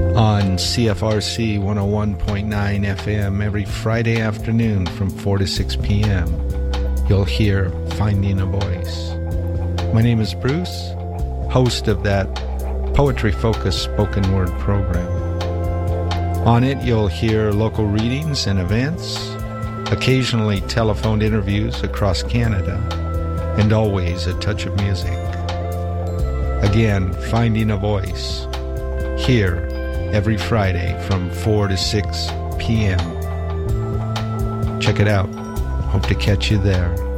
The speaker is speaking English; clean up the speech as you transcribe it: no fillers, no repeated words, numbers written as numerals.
on CFRC 101.9 FM every Friday afternoon from 4 to 6 p.m. You'll hear Finding a Voice. My name is Bruce, host of that poetry-focused spoken word program. On it, you'll hear local readings and events, occasionally telephone interviews across Canada, and always a touch of music. Again, Finding a Voice, here every Friday from 4 to 6 p.m. Check it out. Hope to catch you there.